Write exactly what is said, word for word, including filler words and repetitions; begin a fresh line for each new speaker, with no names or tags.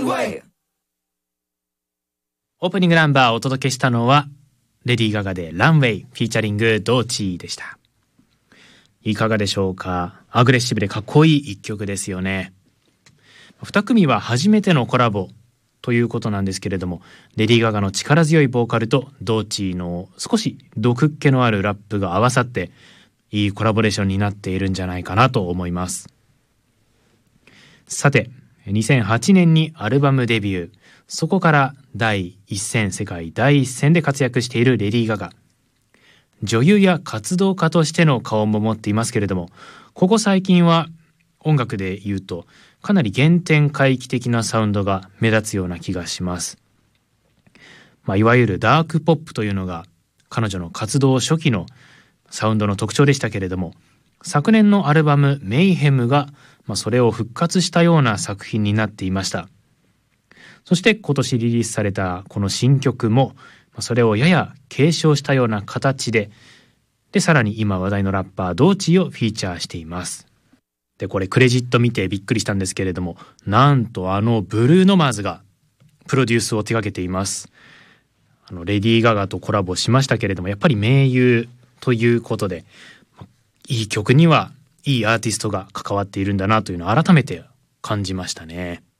Runway。
オープニングナンバーをお届けしたのはレディー・ガガでランウェイフィーチャリングドーチーでした。いかがでしょうか。アグレッシブでかっこいい一曲ですよね。に組は初めてのコラボということなんですけれども、レディー・ガガの力強いボーカルとドーチーの少し毒っ気のあるラップが合わさっていいコラボレーションになっているんじゃないかなと思います。さてにせんはちねんにアルバムデビュー、そこから第一線、世界第一線で活躍しているレディー・ガガ。女優や活動家としての顔も持っていますけれども、ここ最近は音楽で言うとかなり原点回帰的なサウンドが目立つような気がします。まあ、いわゆるダークポップというのが彼女の活動初期のサウンドの特徴でしたけれども、昨年のアルバムメイヘムが、まあ、それを復活したような作品になっていました。そして今年リリースされたこの新曲もそれをやや継承したような形で、でさらに今話題のラッパードーチーをフィーチャーしています。でこれクレジット見てびっくりしたんですけれども、なんとあのブルーノマーズがプロデュースを手掛けています。あのレディー・ガガとコラボしましたけれども、やっぱり盟友ということで、いい曲にはいいアーティストが関わっているんだなというのを改めて感じましたね。